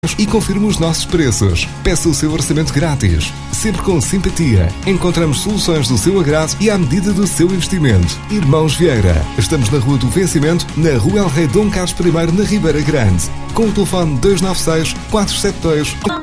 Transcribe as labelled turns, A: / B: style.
A: carros e confirme os nossos preços. Peça o seu orçamento grátis. Sempre com simpatia. Encontramos soluções do seu agrado e à medida do seu investimento. Irmãos Vieira. Estamos na Rua do Vencimento, na Rua El Rei Dom Carlos I, na Ribeira Grande. Com o telefone 296 472